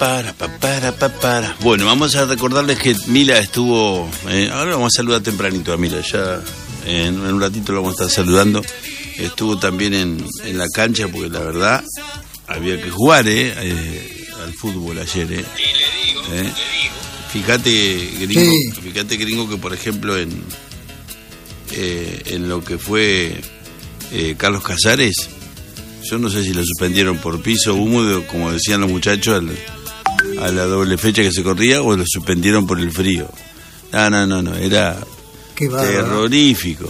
Bueno, vamos a recordarles que Mila estuvo... ahora vamos a saludar tempranito a Mila, ya en un ratito lo vamos a estar saludando. Estuvo también en la cancha, porque la verdad había que jugar al fútbol ayer. Fíjate, gringo, que por ejemplo en lo que fue Carlos Casares, yo no sé si lo suspendieron por piso húmedo, como decían los muchachos, a la doble fecha que se corría, o lo suspendieron por el frío. No, era terrorífico.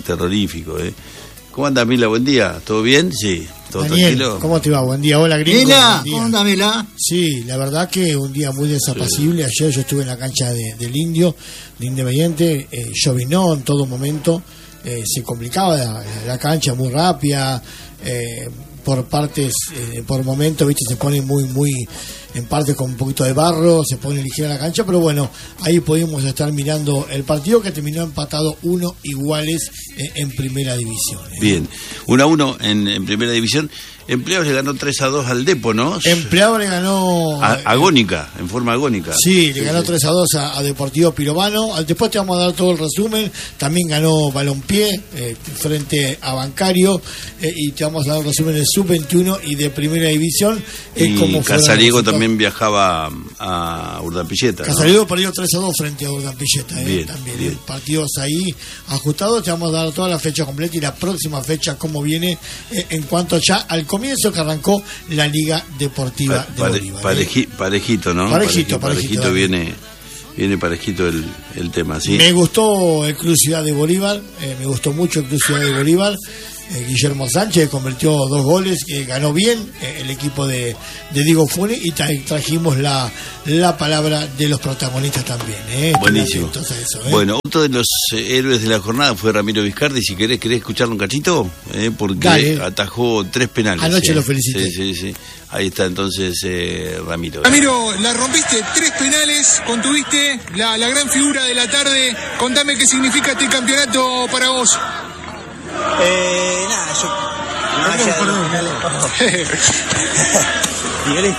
¿Cómo anda, Mila? Buen día, ¿todo bien? Sí, todo Daniel, tranquilo. ¿cómo te va? Buen día, hola gringo. Mila, ¿cómo anda, Mila? Sí, la verdad que un día muy desapacible. Ayer yo estuve en la cancha del Indio, de Independiente, llovinó en todo momento, se complicaba la cancha muy rápida, por partes, por momentos, viste, se pone muy en parte con un poquito de barro, se pone ligera la cancha, pero bueno, ahí pudimos estar mirando el partido, que terminó empatado 1 iguales en primera división. Bien, 1-1 en primera división. Empleados le ganó 3-2 al Depo, ¿no? Empleado le ganó... agónica, en forma agónica. Sí, le ganó 3-2 a Deportivo Pirovano. Después te vamos a dar todo el resumen. También ganó Balompié frente a Bancario. Y te vamos a dar el resumen de Sub-21 y de Primera División. Y Casariego también viajaba a Urdampilleta, ¿no? Casariego perdió 3-2 frente a Urdampilleta. Bien, también bien. Partidos ahí ajustados. Te vamos a dar toda la fecha completa y la próxima fecha cómo viene en cuanto ya al comienzo que arrancó la Liga Deportiva de Bolívar. Parejito, ¿no? Parejito viene parejito el tema, ¿sí? Me gustó el Club Ciudad de Bolívar, me gustó mucho el Club Ciudad de Bolívar. Guillermo Sánchez convirtió 2 goles, ganó bien el equipo de Diego Funes, y trajimos la palabra de los protagonistas también. Buenísimo. Bueno, otro de los héroes de la jornada fue Ramiro Vizcardi. Si querés escucharlo un cachito, porque Dale. Atajó 3 penales. Anoche lo felicité. Sí. Ahí está entonces Ramiro. Ramiro, la rompiste, 3 penales, contuviste la gran figura de la tarde. Contame qué significa este campeonato para vos. Nada, yo... Listo.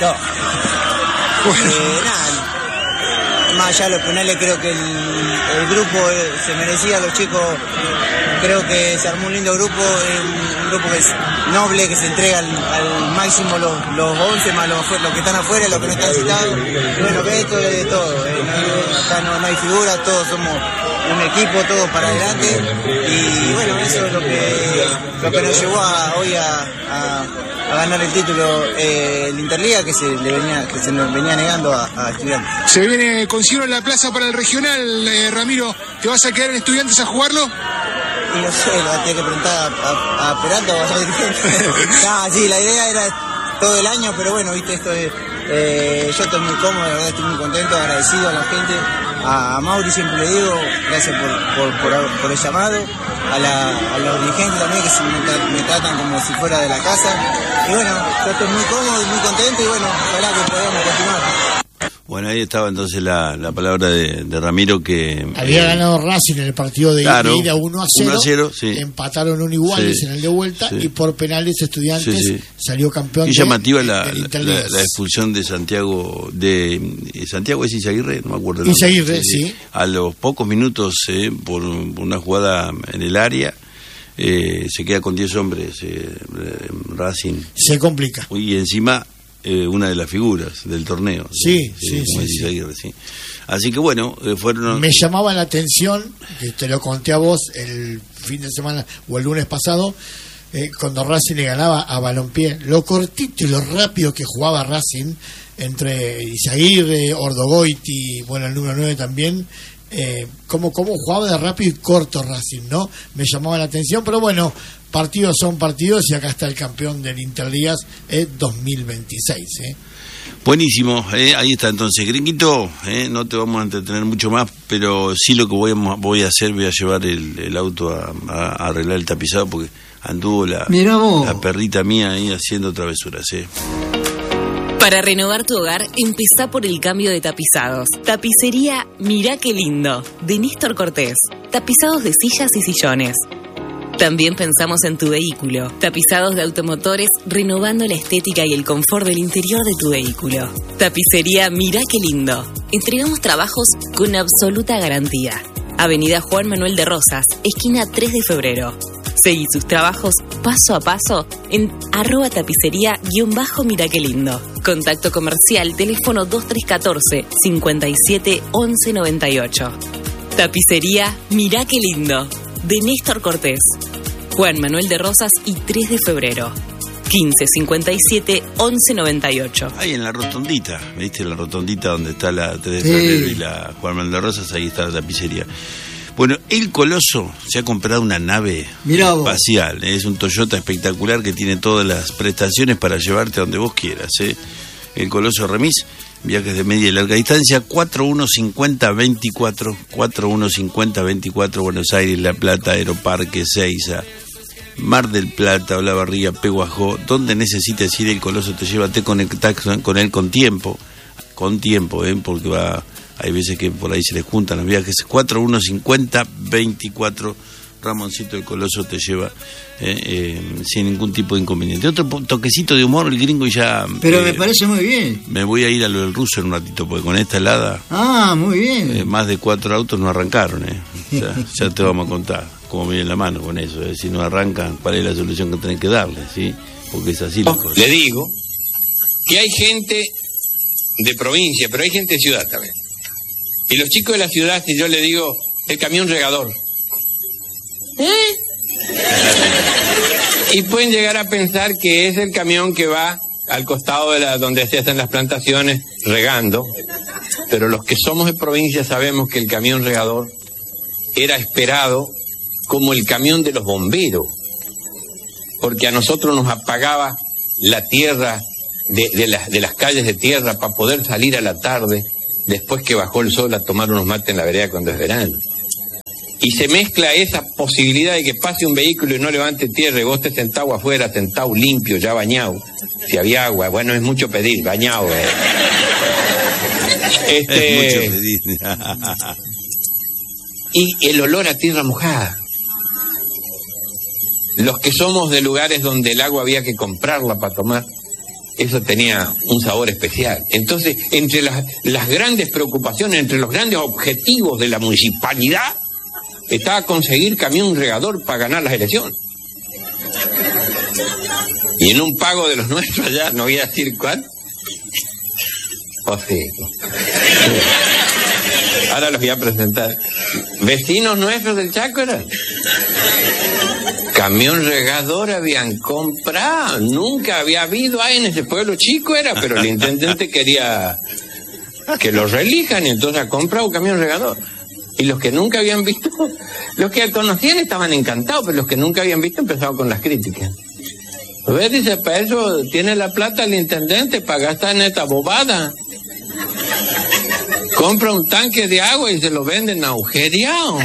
Nada, más allá de los penales, creo que el grupo se merecía, los chicos, creo que se armó un lindo grupo, un grupo que es noble, que se entrega al máximo los 11 más los que están afuera, los que no están citados. Y bueno, que esto es de todo, acá no hay figuras, todos somos un equipo, todos para adelante, y bueno, eso es lo que nos llevó hoy a ganar el título, el Interliga, que se nos venía negando a Estudiantes. Se viene consigo en la plaza para el regional, Ramiro, ¿te vas a quedar en Estudiantes a jugarlo? Y no sé, lo voy a tener que preguntar a Peralta o a los dirigentes. No, sí, la idea era todo el año, pero bueno, viste, esto es... yo estoy muy cómodo, la verdad estoy muy contento, agradecido a la gente, a Mauri siempre le digo, gracias por el llamado, a los dirigentes también, que me tratan como si fuera de la casa, y bueno, yo estoy muy cómodo y muy contento, y bueno, ojalá que podamos continuar. Bueno, ahí estaba entonces la palabra de Ramiro, que... Había ganado Racing en el partido de ida 1-0, sí. Empataron 1 iguales en el de vuelta, y por penales Estudiantes salió campeón. Y llamativa la expulsión de Santiago, es Izaguirre, no me acuerdo. Izaguirre, sí. A los pocos minutos, por una jugada en el área, se queda con 10 hombres, Racing. Se complica. Y encima... una de las figuras del torneo. Sí. Así que bueno, fueron... Me llamaba la atención, que te lo conté a vos el fin de semana o el lunes pasado, cuando Racing le ganaba a Balompié, lo cortito y lo rápido que jugaba Racing, entre Izaguirre, Ordogoiti, bueno, el número 9 también, cómo jugaba de rápido y corto Racing, ¿no? Me llamaba la atención, pero bueno, partidos son partidos, y acá está el campeón del Interligas 2026. Buenísimo, ahí está entonces, Gringuito, no te vamos a entretener mucho más, pero sí lo que voy a hacer, voy a llevar el auto a arreglar el tapizado, porque anduvo la perrita mía ahí haciendo travesuras. Para renovar tu hogar, empezá por el cambio de tapizados. Tapicería Mirá qué lindo, de Néstor Cortés. Tapizados de sillas y sillones. También pensamos en tu vehículo. Tapizados de automotores, renovando la estética y el confort del interior de tu vehículo. Tapicería Mirá Qué Lindo. Entregamos trabajos con absoluta garantía. Avenida Juan Manuel de Rosas, esquina 3 de febrero. Seguí sus trabajos paso a paso en @tapicería_Mirá Qué Lindo. Contacto comercial, teléfono 2314 57 11 98. Tapicería Mirá Qué Lindo, de Néstor Cortés. Juan Manuel de Rosas y 3 de febrero. 15 57 11 98. Ahí en la rotondita, ¿viste? La rotondita donde está la 3 de febrero y la Juan Manuel de Rosas, ahí está la tapicería. Bueno, el Coloso se ha comprado una nave espacial. Es un Toyota espectacular que tiene todas las prestaciones para llevarte a donde vos quieras. El Coloso Remis, viajes de media y larga distancia, 415024, 415024, Buenos Aires, La Plata, Aeroparque, Seiza, Mar del Plata, Olavarría, Peguajó. Donde necesites ir, el Coloso te lleva, te conectás con él con tiempo, porque hay veces que por ahí se les juntan los viajes. 415024, Ramoncito el Coloso te lleva sin ningún tipo de inconveniente. Otro toquecito de humor, el gringo, y ya... Pero me parece muy bien. Me voy a ir a lo del ruso en un ratito, porque con esta helada... Muy bien. Más de 4 autos no arrancaron, ya te vamos a contar cómo me viene la mano con eso. Si no arrancan, ¿cuál es la solución que tenés que darle? ¿Sí? Porque es así la cosa. Le digo que hay gente de provincia, pero hay gente de ciudad también. Y los chicos de la ciudad, si yo le digo, el camión regador. Y pueden llegar a pensar que es el camión que va al costado de donde se hacen las plantaciones regando. Pero los que somos de provincia sabemos que el camión regador era esperado como el camión de los bomberos. Porque a nosotros nos apagaba la tierra de las calles de tierra para poder salir a la tarde, después que bajó el sol, a tomar unos mates en la vereda cuando es verano. Y se mezcla esa posibilidad de que pase un vehículo y no levante tierra y vos estés sentado afuera, sentado limpio, ya bañado. Si había agua, bueno, es mucho pedir, bañado. Es mucho pedir. Y el olor a tierra mojada. Los que somos de lugares donde el agua había que comprarla para tomar, eso tenía un sabor especial. Entonces, entre las grandes preocupaciones, entre los grandes objetivos de la municipalidad, estaba conseguir camión regador para ganar las elecciones. Y en un pago de los nuestros allá, no voy a decir cuál. Ahora los voy a presentar. Vecinos nuestros del Chaco eran. Camión regador habían comprado, nunca había habido ahí en ese pueblo chico era, pero el intendente quería que lo reelijan y entonces ha comprado un camión regador. Y los que nunca habían visto, los que conocían estaban encantados, pero los que nunca habían visto empezaron con las críticas. ¿Ves? Dice, para eso tiene la plata el intendente, para gastar en esta bobada. Compra un tanque de agua y se lo venden agujereado.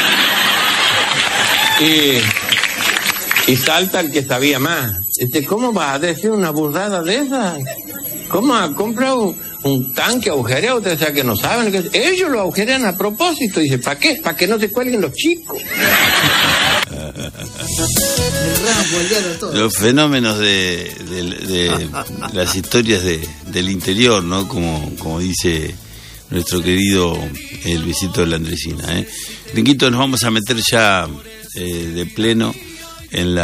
Y salta el que sabía más. Dice, ¿cómo vas a decir una burrada de esas? ¿Cómo ha comprado un tanque agujereado? Ustedes saben que no saben. Ellos lo agujerean a propósito. Dice, ¿para qué? Para que no se cuelguen los chicos. Los fenómenos de las historias del interior, ¿no? Como dice nuestro querido Luisito de la Andresina. Riquito, nos vamos a meter ya de pleno en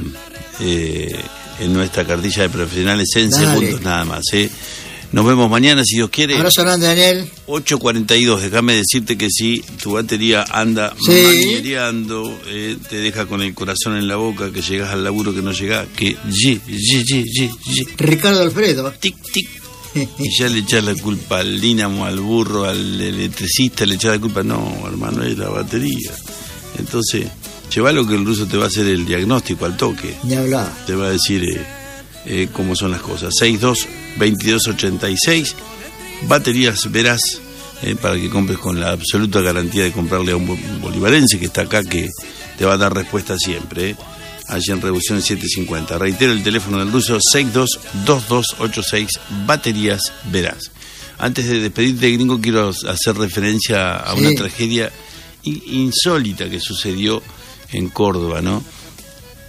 nuestra cartilla de profesionales en segundos nada más. Nos vemos mañana si Dios quiere. Abrazo grande, Daniel. 8:42. Déjame decirte que si tu batería anda maniereando, te deja con el corazón en la boca, que llegas al laburo que no llegás, que Ricardo Alfredo. Tic, tic. Y ya le echás la culpa al dínamo, al burro, al electricista, le echás la culpa. No, hermano, es la batería. Entonces, llévalo que el ruso te va a hacer el diagnóstico al toque. Ni hablar. Te va a decir cómo son las cosas. 62-2286. Baterías Verás, para que compres con la absoluta garantía de comprarle a un bolivarense que está acá, que te va a dar respuesta siempre. Allí en Revolución 750. Reitero el teléfono del ruso, 62-2286. Baterías Verás. Antes de despedirte, gringo, quiero hacer referencia a una tragedia insólita que sucedió en Córdoba, ¿no?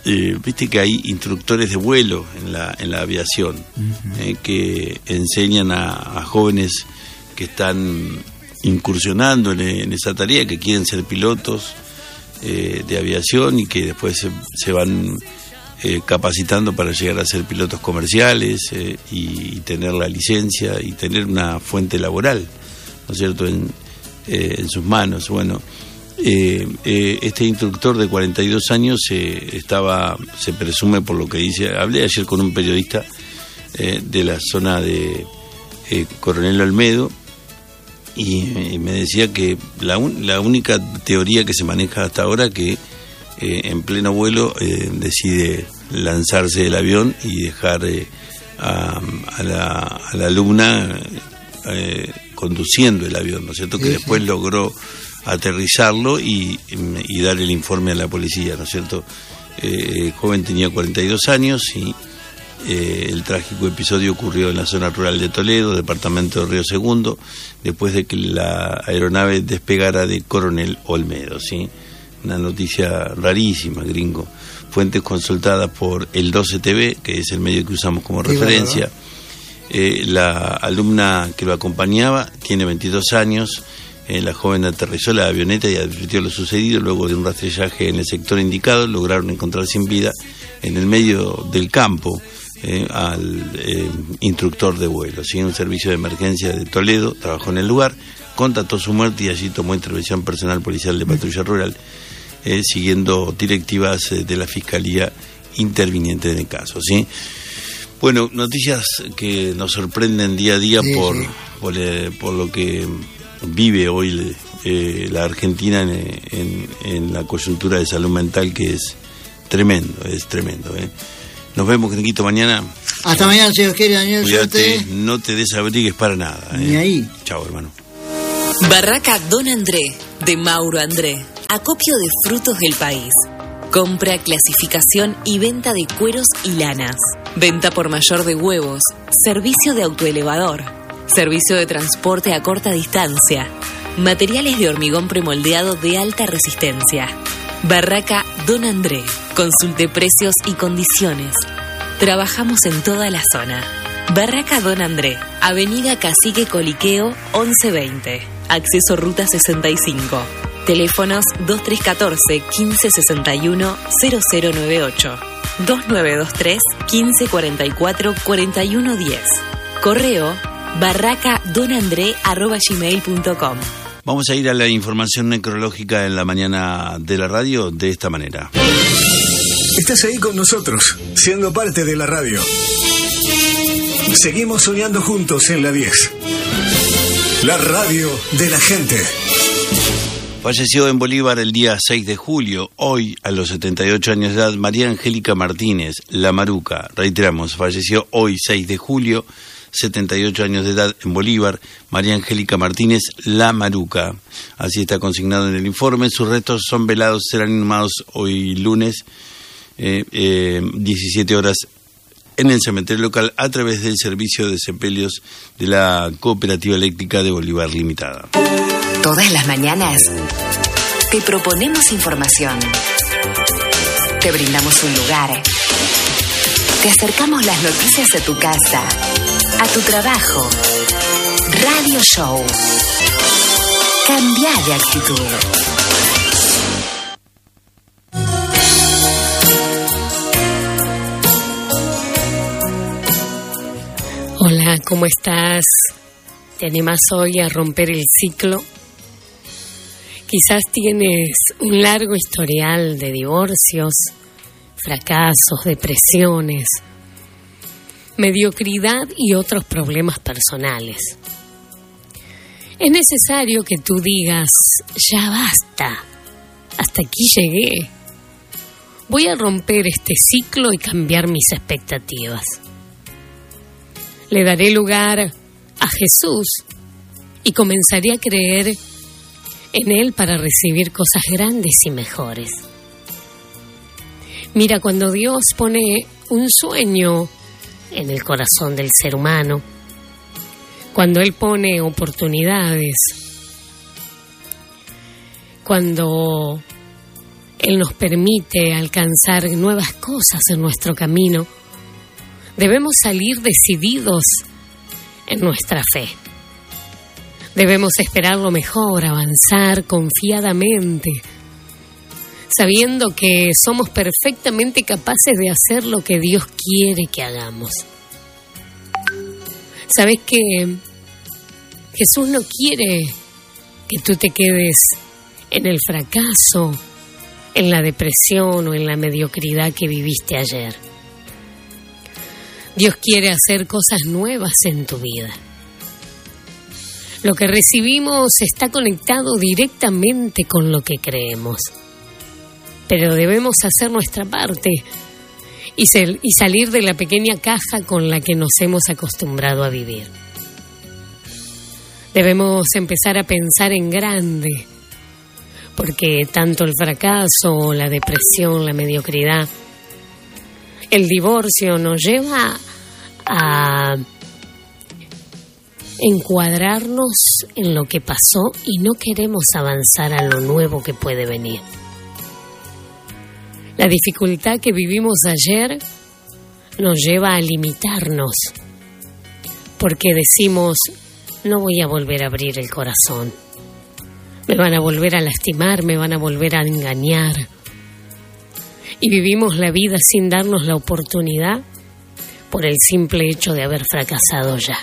viste que hay instructores de vuelo en la aviación, que enseñan a jóvenes que están incursionando en esa tarea, que quieren ser pilotos de aviación y que después se van capacitando para llegar a ser pilotos comerciales y tener la licencia y tener una fuente laboral, ¿no es cierto?, en sus manos. Bueno, este instructor de 42 años se presume, por lo que dice, hablé ayer con un periodista de la zona de Coronel Olmedo, y me decía que la única teoría que se maneja hasta ahora, que en pleno vuelo decide lanzarse del avión y dejar a la alumna conduciendo el avión, ¿no es cierto?, que después logró aterrizarlo y dar el informe a la policía, ¿no es cierto? El joven tenía 42 años y el trágico episodio ocurrió en la zona rural de Toledo, departamento de Río Segundo, después de que la aeronave despegara de Coronel Olmedo, ¿sí? Una noticia rarísima, gringo. Fuentes consultadas por el 12 TV, que es el medio que usamos como referencia. La alumna que lo acompañaba tiene 22 años. La joven aterrizó la avioneta y advirtió lo sucedido. Luego de un rastrellaje en el sector indicado, lograron encontrar sin vida en el medio del campo al instructor de vuelo, ¿sí? Un servicio de emergencia de Toledo trabajó en el lugar, constató su muerte y allí tomó intervención personal policial de patrulla rural, siguiendo directivas de la Fiscalía interviniente en el caso, ¿sí? Bueno, noticias que nos sorprenden día a día por lo que vive hoy la Argentina en la coyuntura de salud mental, que es tremendo. Nos vemos, Gringuito, mañana. Hasta mañana, si Dios quiere, Daniel. Cuídate, no te desabrigues para nada. Ni ahí. Chao, hermano. Barraca Don André, de Mauro André. Acopio de frutos del país. Compra, clasificación y venta de cueros y lanas. Venta por mayor de huevos. Servicio de autoelevador. Servicio de transporte a corta distancia. Materiales de hormigón premoldeado de alta resistencia. Barraca Don André. Consulte precios y condiciones. Trabajamos en toda la zona. Barraca Don André. Avenida Cacique Coliqueo 1120. Acceso Ruta 65. Teléfonos 2314-1561-0098. 2923-1544-4110. Correo barracadonandre@gmail.com. Vamos a ir a la información necrológica en la mañana de la radio de esta manera. Estás ahí con nosotros, siendo parte de la radio. Seguimos soñando juntos en la 10. La radio de la gente. Falleció en Bolívar el día 6 de julio, hoy a los 78 años de edad, María Angélica Martínez, La Maruca. Reiteramos, falleció hoy 6 de julio, 78 años de edad en Bolívar, María Angélica Martínez, La Maruca. Así está consignado en el informe. Sus restos son velados, serán inhumados hoy lunes, 17 horas, en el cementerio local a través del servicio de sepelios de la Cooperativa Eléctrica de Bolívar Limitada. Todas las mañanas te proponemos información. Te brindamos un lugar. Te acercamos las noticias a tu casa, a tu trabajo. Radio Show. Cambia de actitud. Hola, ¿cómo estás? ¿Te animás hoy a romper el ciclo? Quizás tienes un largo historial de divorcios, fracasos, depresiones, mediocridad y otros problemas personales. Es necesario que tú digas, ya basta, hasta aquí llegué. Voy a romper este ciclo y cambiar mis expectativas. Le daré lugar a Jesús y comenzaré a creer en Él para recibir cosas grandes y mejores. Mira, cuando Dios pone un sueño en el corazón del ser humano, cuando Él pone oportunidades, cuando Él nos permite alcanzar nuevas cosas en nuestro camino. Debemos salir decididos en nuestra fe. Debemos esperar lo mejor, avanzar confiadamente, sabiendo que somos perfectamente capaces de hacer lo que Dios quiere que hagamos. ¿Sabes que Jesús no quiere que tú te quedes en el fracaso, en la depresión o en la mediocridad que viviste ayer? Dios quiere hacer cosas nuevas en tu vida. Lo que recibimos está conectado directamente con lo que creemos. Pero debemos hacer nuestra parte y salir de la pequeña caja con la que nos hemos acostumbrado a vivir. Debemos empezar a pensar en grande, porque tanto el fracaso, la depresión, la mediocridad, el divorcio nos lleva a encuadrarnos en lo que pasó y no queremos avanzar a lo nuevo que puede venir. La dificultad que vivimos ayer nos lleva a limitarnos, porque decimos, no voy a volver a abrir el corazón. Me van a volver a lastimar, me van a volver a engañar. Y vivimos la vida sin darnos la oportunidad por el simple hecho de haber fracasado ya.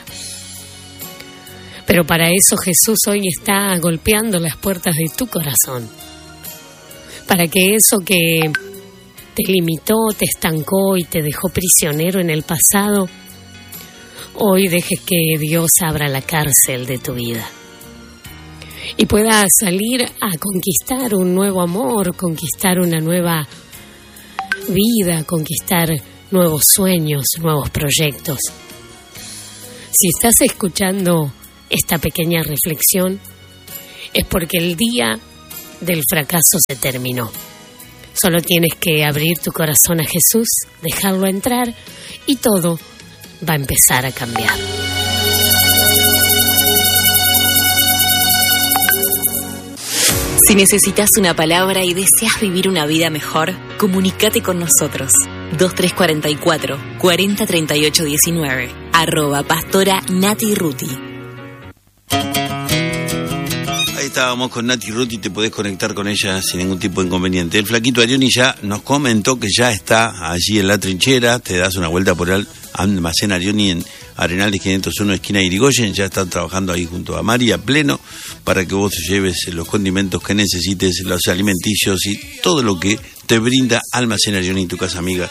Pero para eso Jesús hoy está golpeando las puertas de tu corazón, para que eso que te limitó, te estancó y te dejó prisionero en el pasado, hoy dejes que Dios abra la cárcel de tu vida y puedas salir a conquistar un nuevo amor, conquistar una nueva vida, conquistar nuevos sueños, nuevos proyectos. Si estás escuchando esta pequeña reflexión, es porque el día del fracaso se terminó. Solo tienes que abrir tu corazón a Jesús, dejarlo entrar y todo va a empezar a cambiar. Si necesitas una palabra y deseas vivir una vida mejor, comunícate con nosotros. 2344 403819 @pastora Nati Ruti. Ahí estábamos con Nati Ruti, te podés conectar con ella sin ningún tipo de inconveniente. El flaquito Arioni ya nos comentó que ya está allí en la trinchera, te das una vuelta por el almacén Arioni en Arenales 501, esquina Irigoyen, ya están trabajando ahí junto a Mari a pleno para que vos lleves los condimentos que necesites, los alimenticios y todo lo que te brinda Almacén Arioni, tu casa amiga.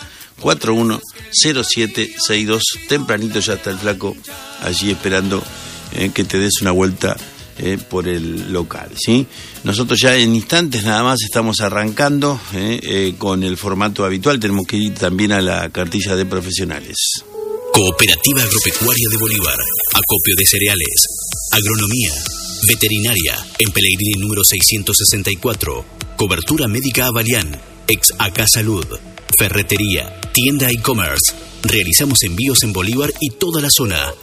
410762, tempranito ya está el flaco allí esperando que te des una vuelta por el local, ¿sí? Nosotros ya en instantes nada más estamos arrancando con el formato habitual, tenemos que ir también a la cartilla de profesionales. Cooperativa Agropecuaria de Bolívar, acopio de cereales, agronomía, veterinaria, en Pellegrini número 664, cobertura médica Avalian, ex AK Salud, ferretería, tienda e-commerce. Realizamos envíos en Bolívar y toda la zona.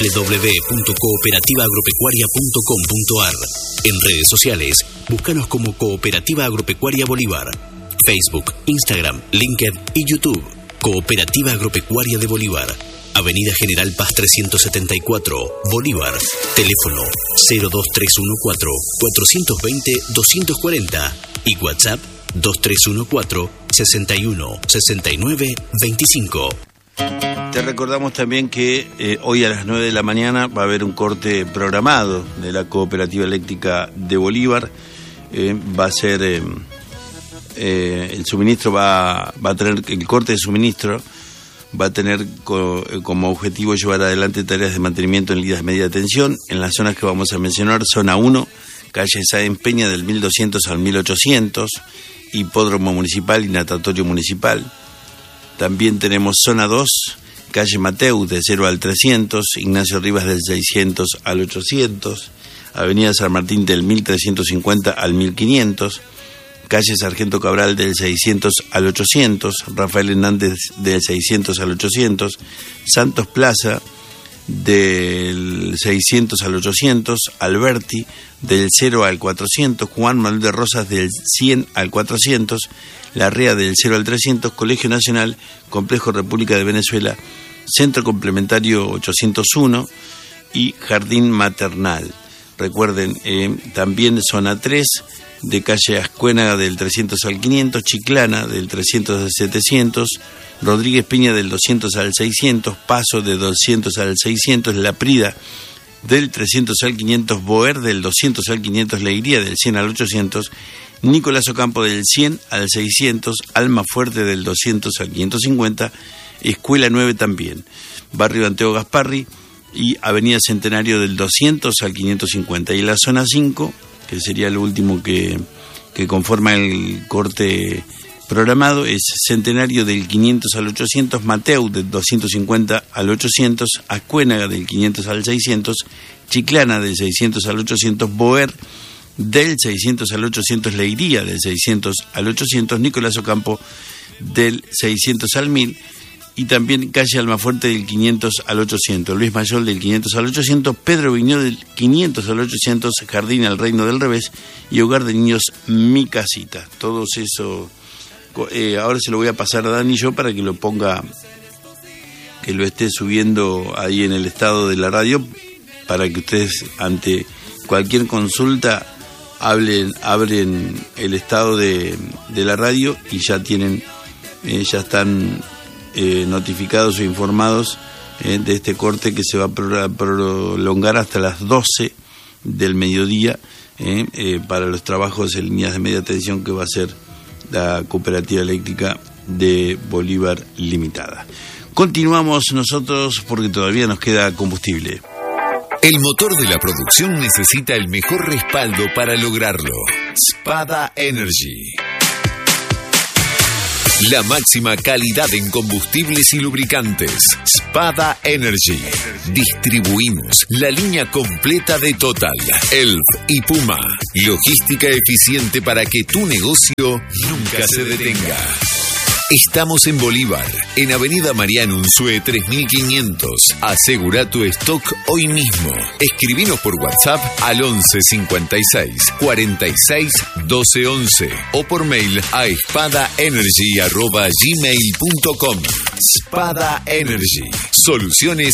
www.cooperativaAgropecuaria.com.ar. En redes sociales, búscanos como Cooperativa Agropecuaria Bolívar. Facebook, Instagram, LinkedIn y YouTube. Cooperativa Agropecuaria de Bolívar. Avenida General Paz 374, Bolívar. Teléfono 02314 420 240 y WhatsApp 2314 61 69 25. Te recordamos también que hoy a las 9 de la mañana va a haber un corte programado de la Cooperativa Eléctrica de Bolívar. Va a ser el suministro, va a tener el corte de suministro, va a tener como objetivo llevar adelante tareas de mantenimiento en líneas de media tensión en las zonas que vamos a mencionar: zona 1, calle Sáenz Peña del 1200 al 1800, hipódromo municipal y natatorio municipal. También tenemos zona 2, calle Mateus de 0 al 300, Ignacio Rivas del 600 al 800, avenida San Martín del 1350 al 1500, calle Sargento Cabral del 600 al 800, Rafael Hernández del 600 al 800, Santos Plaza del 600 al 800, Alberti del 0 al 400, Juan Manuel de Rosas del 100 al 400, Larrea del 0 al 300, Colegio Nacional, Complejo República de Venezuela, Centro Complementario 801 y Jardín Maternal. Recuerden, también zona 3, de calle Ascuénaga del 300 al 500, Chiclana del 300 al 700, Rodríguez Piña del 200 al 600, Paso de 200 al 600, La Prida del 300 al 500, Boer del 200 al 500, Leiría del 100 al 800, Nicolás Ocampo del 100 al 600, Almafuerte del 200 al 550, Escuela 9 también, Barrio Anteo Gasparri y Avenida Centenario del 200 al 550. Y la zona 5, que sería lo último que conforma el corte programado, es Centenario del 500 al 800, Mateu del 250 al 800, Ascuénaga del 500 al 600, Chiclana del 600 al 800, Boer del 600 al 800, Leiría del 600 al 800, Nicolás Ocampo del 600 al 1000, y también calle Almafuerte del 500 al 800, Luis Mayol del 500 al 800, Pedro Viñó del 500 al 800, Jardín al Reino del Revés y Hogar de Niños Mi Casita. Todos eso, ahora se lo voy a pasar a Dani yo para que lo ponga, que lo esté subiendo ahí en el estado de la radio, para que ustedes ante cualquier consulta abren el estado de la radio y ya tienen, ya están notificados o informados de este corte que se va a prolongar hasta las 12 del mediodía para los trabajos en líneas de media tensión que va a ser la Cooperativa Eléctrica de Bolívar Limitada. Continuamos nosotros porque todavía nos queda combustible. El motor de la producción necesita el mejor respaldo para lograrlo. Spada Energy. La máxima calidad en combustibles y lubricantes. Spada Energy. Distribuimos la línea completa de Total, Elf y Puma. Logística eficiente para que tu negocio nunca se detenga. Estamos en Bolívar, en Avenida Mariano Unzué 3500. Asegura tu stock hoy mismo. Escribinos por WhatsApp al 11 56 46 12 11 o por mail a espadaenergy@gmail.com. Spada Energy. Soluciones